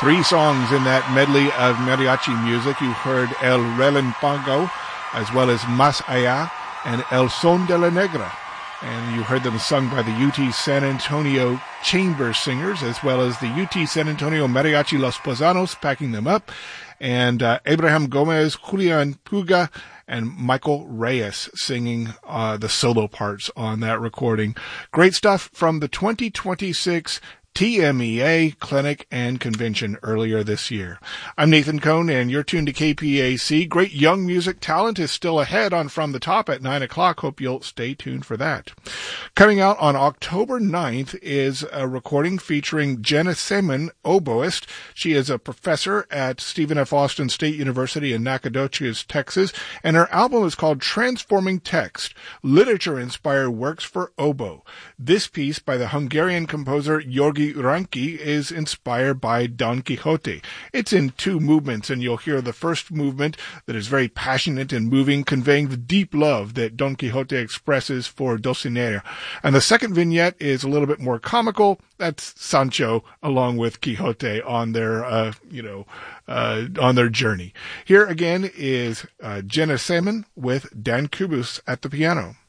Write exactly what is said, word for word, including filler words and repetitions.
Three songs in that medley of mariachi music. You heard El Relámpago, as well as Más Allá, and El Son de la Negra. And you heard them sung by the U T San Antonio Chamber Singers, as well as the U T San Antonio Mariachi Los Paisanos backing them up, and uh, Abraham Gomez, Julian Puga, and Michael Reyes singing uh, the solo parts on that recording. Great stuff from the twenty twenty-six T M E A Clinic and Convention earlier this year. I'm Nathan Cohn, and you're tuned to K P A C. Great young music talent is still ahead on From the Top at nine o'clock. Hope you'll stay tuned for that. Coming out on October ninth is a recording featuring Jenna Seaman, oboist. She is a professor at Stephen F. Austin State University in Nacogdoches, Texas, and her album is called Transforming Text, Literature-Inspired Works for Oboe. This piece by the Hungarian composer György Ranki is inspired by Don Quixote. It's in two movements, and you'll hear the first movement that is very passionate and moving, conveying the deep love that Don Quixote expresses for Dulcinea. And the second vignette is a little bit more comical. That's Sancho along with Quixote on their, uh, you know, uh, on their journey. Here again is uh, Jenna Seaman with Dan Kubus at the piano.